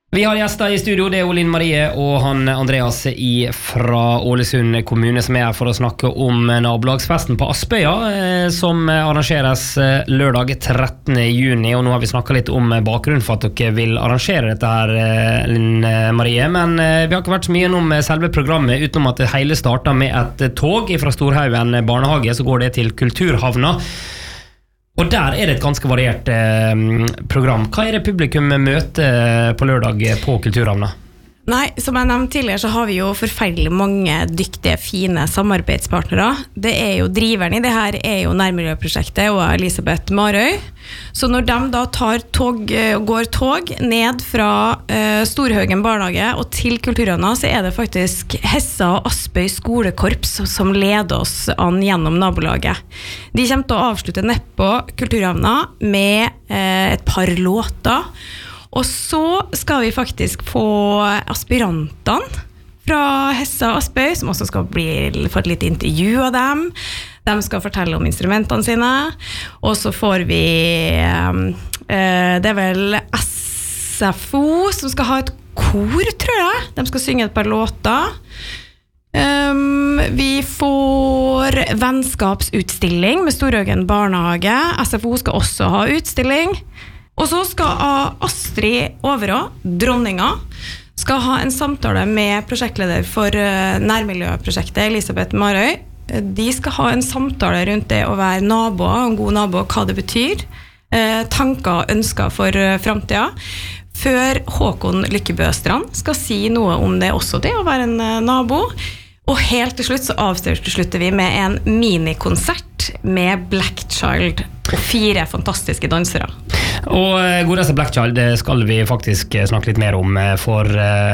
Vi har gjester I studio, det Linn Marie og han Andreas fra Ålesund kommune som her for å snakke om nabolagsfesten på Aspøya som arrangeres lørdag 13. juni, og nå har vi snakket litt om bakgrunnen for at dere vil arrangere dette her, Linn Marie, men vi har ikke vært så mye om selve programmet utenom at det hele starter med et tog fra Storhaugen barnehage, så går det til Kulturhavna. Og der det et ganske variert program. Hva det publikum møter på lørdag på Kulturhavna? Nei, som jeg nevnte tidligere så har vi jo forferdelig mange dyktige, fine samarbeidspartnere. Det jo driveren I det her jo Nærmiljøprosjektet og Elisabeth Marøy. Så når de da går tog ned fra Storhaugen barnehage og til Kulturhavna, så det faktisk Hessa og Aspøy skolekorps som leder oss an gjennom nabolaget. De kommer til å avslutte ned på Kulturhavna med et par låter, og så skal vi faktisk få aspirantene fra Hessa og Aspøy, som også skal få et litt intervju av dem. De skal fortelle om instrumentene sine, og så får vi, det vel SFO som skal ha et kor, tror jeg. De skal synge et par låter. Vi får vennskapsutstilling med Storhaugen barnehage. SFO skal også ha utstilling. Og så skal Astrid Overå, dronninga, skal ha en samtale med prosjektleder for nærmiljøprosjektet, Elisabeth Marøy. De skal ha en samtale rundt det å være naboer, en god nabo, hva det betyr, tanker og ønsker for fremtiden, før Håkon Lykkebøstrand skal si noe om det også, det å være en nabo. Og helt til slutt så avslutter vi med en minikonsert med Black Child og 4 fantastiske dansere. Og godeste Black Child, det skal vi faktisk snakke litt mer om, for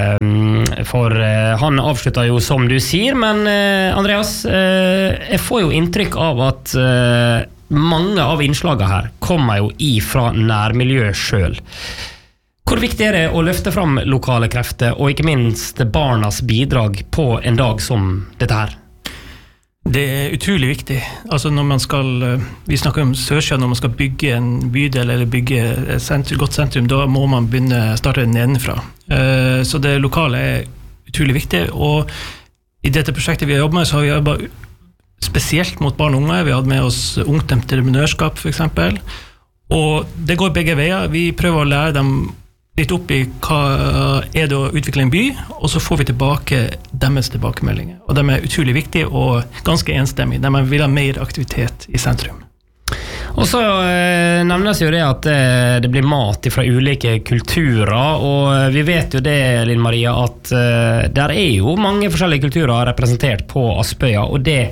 han avslutter jo som du sier, men Andreas, jeg får jo inntrykk av at mange av innslagene her kommer jo fra nærmiljøet selv. Hvor viktig det å løfte fram lokale krefter, og ikke minst barnas bidrag på en dag som dette her? Det utrolig viktig. Altså når man skal, vi snakker om Sørsjøen, når man skal bygge en bydel eller bygge et godt sentrum, da må man starte nedenfra. Så det lokale utrolig viktig, og I dette prosjektet vi har jobbet med, så har vi jobbet spesielt mot barn og unge. Vi har hatt med oss ungt entreprenørskap for eksempel, og det går begge veier. Vi prøver å lære dem litt opp I hva det å utvikle en by, og så får vi tilbake deres tilbakemeldinger. Og de utrolig viktige og ganske enstemmige. De vil ha mer aktivitet I sentrum. Og så nevnes jo det at det blir mat fra ulike kulturer, og vi vet jo det, Linn Maria, at der jo mange forskjellige kulturer representert på Aspøya, og det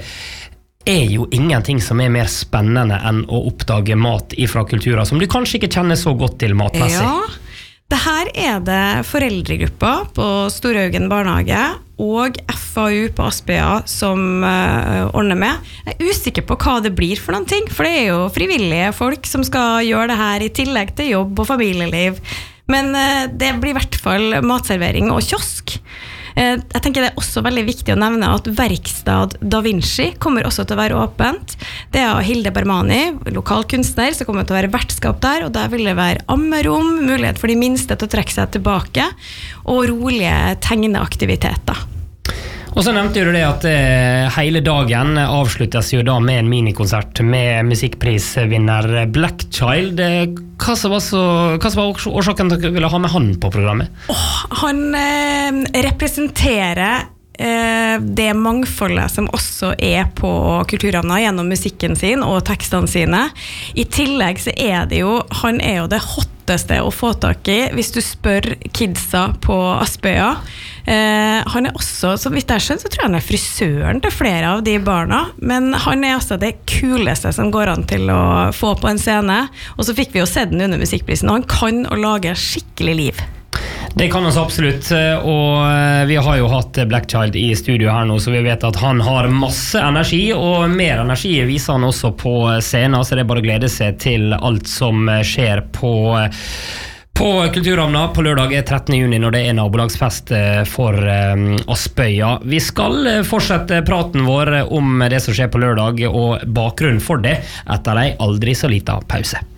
jo ingenting som mer spennende enn å oppdage mat fra kulturer som du kanskje ikke kjenner så godt til matmessig. Ja. Det her det foreldregruppa på Storhaugen barnehage og FAU på Aspøya som ordner med. Jeg usikker på hva det blir for noen ting, for det jo frivillige folk som skal gjøre det her I tillegg til jobb og familieliv. Men det blir I hvert fall matservering og kiosk. Jeg tenker det også veldig viktig å nevne at Verkstad Da Vinci kommer også til å være åpent. Det Hilde Barmani, lokal kunstner, som kommer til å være vertskap der, og der vil det være ammerom, mulighet for de minste til å trekke seg tilbake, og rolige tegneaktiviteter. Og så nevnte du det at hele dagen avsluttes jo da med en minikonsert med musikkprisvinner Black Child. Hva som var årsaken til at dere ville ha med han på programmet? Han representerer det mangfoldet som også på Kulturhavna gjennom musikken sin og tekstene sine. I tillegg så det jo, han jo det hotteste å få tak I hvis du spør kidsa på Aspøya. Han også, så vidt jeg skjønner, så tror jeg han frisøren til flere av de barna, men han altså det kuleste som går an til å få på en scene, og så fikk vi jo se den under musikkprisen, og han kan å lage skikkelig liv. Det kan han så absolutt, og vi har jo hatt Black Child I studio her nå, så vi vet at han har masse energi, og mer energi viser han også på scenen, så det bare å glede seg til alt som skjer på Kulturhavna på lørdag 13. juni når det nabolagsfest for Aspøya. Vi skal fortsette praten vår om det som skjer på lørdag og bakgrunnen for det etter en aldri så liten pause.